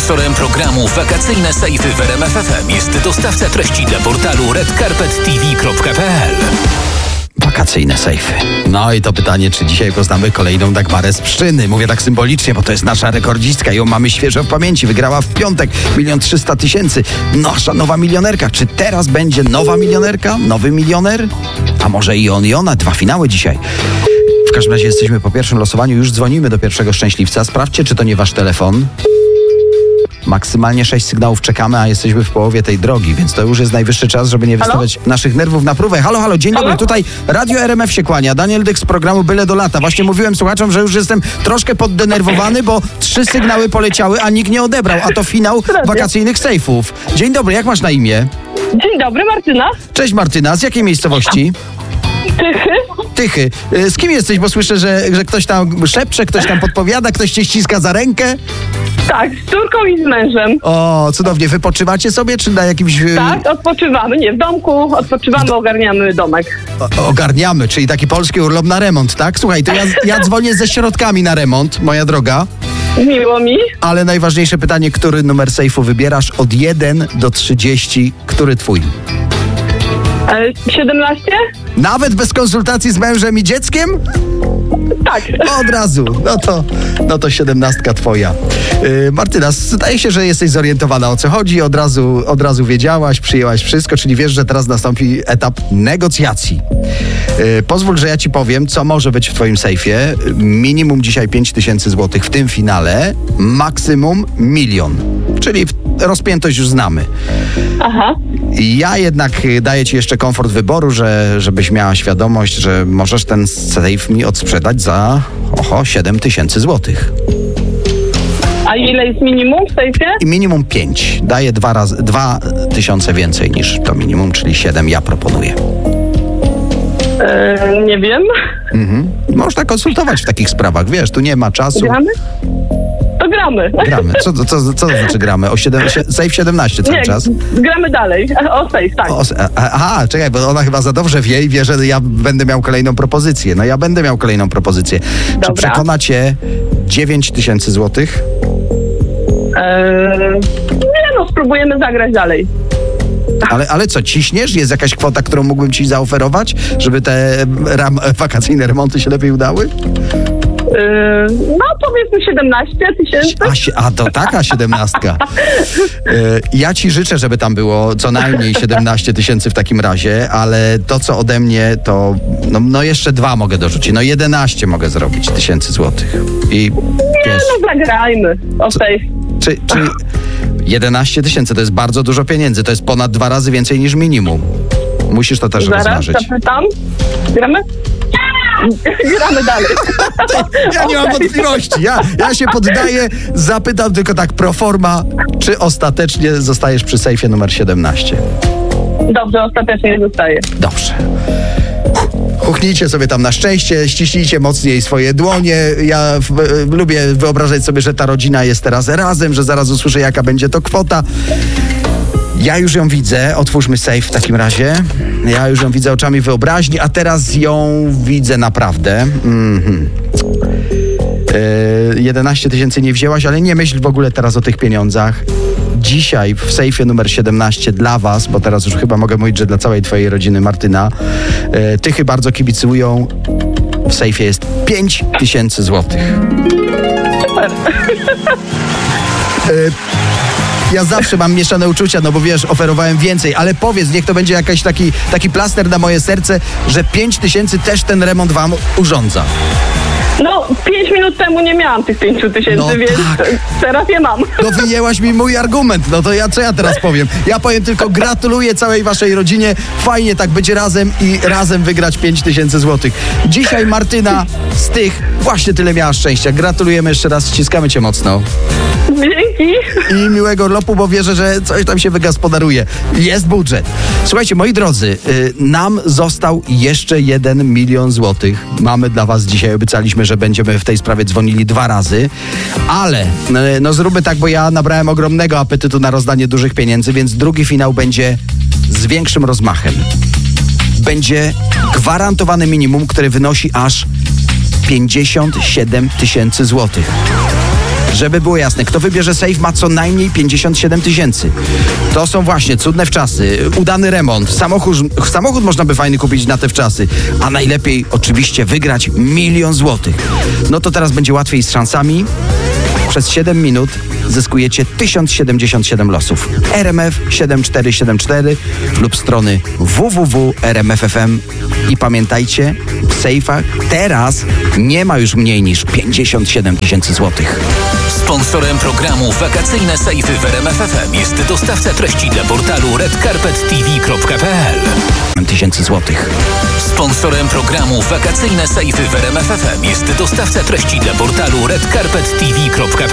Sponsorem programu Wakacyjne Sejfy w RMF FM jest dostawca treści dla portalu redcarpettv.pl. Wakacyjne sejfy. No i to pytanie, czy dzisiaj poznamy kolejną Dagmarę z Pszczyny. Mówię tak symbolicznie, bo to jest nasza rekordzistka. Ją mamy świeżo w pamięci. Wygrała w piątek 1 300 000. Nasza nowa milionerka. Czy teraz będzie nowa milionerka? Nowy milioner? A może i on, i ona? 2 finały dzisiaj. W każdym razie jesteśmy po pierwszym losowaniu. Już dzwonimy do pierwszego szczęśliwca. Sprawdźcie, czy to nie wasz telefon. Maksymalnie 6 sygnałów czekamy, a jesteśmy w połowie tej drogi, więc to już jest najwyższy czas, żeby nie wystawiać naszych nerwów na próbę. Halo, halo, dzień dobry, tutaj Radio RMF się kłania. Daniel Dyk z programu Byle do lata. Właśnie mówiłem słuchaczom, że już jestem troszkę poddenerwowany, bo 3 sygnały poleciały, a nikt nie odebrał, a to finał wakacyjnych sejfów. Dzień dobry, jak masz na imię? Dzień dobry, Martyna. Cześć Martyna, z jakiej miejscowości? Tychy. Tychy. Z kim jesteś? Bo słyszę, że ktoś tam szepcze, ktoś tam podpowiada, ktoś cię ściska za rękę. Tak, z córką i z mężem. O, cudownie. Wypoczywacie sobie, czy na jakimś... Tak, odpoczywamy. Nie, w domku odpoczywamy, ogarniamy domek. Ogarniamy, czyli taki polski urlop na remont, tak? Słuchaj, to ja dzwonię ze środkami na remont, moja droga. Miło mi. Ale najważniejsze pytanie, który numer sejfu wybierasz od 1 do 30? Który twój? 17? Nawet bez konsultacji z mężem i dzieckiem? Tak. Od razu. No to 17 twoja. Martyna, zdaje się, że jesteś zorientowana, o co chodzi. Od razu wiedziałaś, przyjęłaś wszystko, czyli wiesz, że teraz nastąpi etap negocjacji. Pozwól, że ja ci powiem, co może być w twoim sejfie. Minimum dzisiaj 5 000 złotych w tym finale, maksimum 1 000 000. Czyli rozpiętość już znamy. Aha. Ja jednak daję ci jeszcze komfort wyboru, żebyś miała świadomość, że możesz ten sejf mi odsprzedać za 7 000 złotych. A ile jest minimum w sejfie? I minimum 5. Daję 2 000 więcej niż to minimum, czyli 7 ja proponuję. Nie wiem. Można konsultować w takich sprawach, wiesz, tu nie ma czasu. Gramy? To gramy. Gramy. Co to znaczy gramy? Sejf 17 cały czas? Gramy dalej. O sejf, tak. Aha, czekaj, bo ona chyba za dobrze wie i wie, że ja będę miał kolejną propozycję. No ja będę miał kolejną propozycję. Dobra. Czy przekona cię 9 000 złotych? Nie no, spróbujemy zagrać dalej. Ale co, ciśniesz? Jest jakaś kwota, którą mógłbym ci zaoferować, żeby te wakacyjne remonty się lepiej udały? No powiedzmy 17 000. A to taka 17. Ja ci życzę, żeby tam było co najmniej 17 000 w takim razie, ale to co ode mnie to no jeszcze 2 mogę dorzucić. No 11 mogę zrobić 1000 złotych. I wiesz, no zagrajmy o sejf. Czy 11 000 to jest bardzo dużo pieniędzy, to jest ponad 2 razy więcej niż minimum. Musisz to też rozważyć. Zaraz zapytam. Gramy? Gramy dalej. Ja nie mam wątpliwości. Ja się poddaję. Zapytam tylko tak pro forma, czy ostatecznie zostajesz przy sejfie numer 17? Dobrze, ostatecznie zostaję. Dobrze. Chuchnijcie sobie tam na szczęście, ściśnijcie mocniej swoje dłonie. Ja lubię wyobrażać sobie, że ta rodzina jest teraz razem, że zaraz usłyszę, jaka będzie to kwota. Ja już ją widzę. Otwórzmy sejf w takim razie. Ja już ją widzę oczami wyobraźni, a teraz ją widzę naprawdę. 11 000 nie wzięłaś, ale nie myśl w ogóle teraz o tych pieniądzach. Dzisiaj w sejfie numer 17 dla was, bo teraz już chyba mogę mówić, że dla całej twojej rodziny, Martyna, Tychy bardzo kibicują. W sejfie jest 5 000 złotych. Super. Ja zawsze mam mieszane uczucia, no bo wiesz, oferowałem więcej, ale powiedz, niech to będzie jakiś taki plaster na moje serce, że 5 000 też ten remont wam urządza. No, 5 minut temu nie miałam tych 5 000, więc teraz je mam. No wyjęłaś mi mój argument, no to co ja teraz powiem? Ja powiem tylko gratuluję całej waszej rodzinie, fajnie tak być razem i razem wygrać 5 000 złotych. Dzisiaj Martyna z tych właśnie tyle miała szczęścia. Gratulujemy jeszcze raz, ściskamy cię mocno. Dzięki. I miłego urlopu, bo wierzę, że coś tam się wygospodaruje. Jest budżet. Słuchajcie, moi drodzy, nam został jeszcze 1 000 000 złotych. Mamy dla was dzisiaj, obiecaliśmy, że będziemy w tej sprawie dzwonili 2 razy, ale no zróbmy tak, bo ja nabrałem ogromnego apetytu na rozdanie dużych pieniędzy, więc drugi finał będzie z większym rozmachem. Będzie gwarantowane minimum, które wynosi aż 57 000 złotych. Żeby było jasne, kto wybierze sejf, ma co najmniej 57 tysięcy. To są właśnie cudne wczasy, udany remont, samochód można by fajny kupić na te wczasy, a najlepiej oczywiście wygrać 1 000 000 złotych. No to teraz będzie łatwiej z szansami. Przez 7 minut zyskujecie 1077 losów. RMF 7474 lub strony www.rmf.fm. I pamiętajcie, w sejfach teraz nie ma już mniej niż 57 tysięcy złotych. Sponsorem programu Wakacyjne Sejfy w RMF FM jest dostawca treści dla portalu redcarpettv.pl. Tysięcy złotych. Sponsorem programu Wakacyjne Sejfy w RMF FM jest dostawca treści dla portalu redcarpettv.pl.